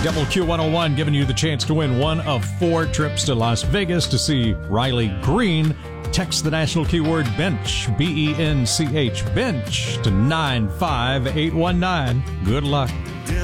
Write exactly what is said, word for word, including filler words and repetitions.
W Q one oh one giving you the chance to win one of four trips to Las Vegas to see Riley Green. Text the national keyword BENCH, B E N C H, BENCH, to nine five eight one nine. Good luck.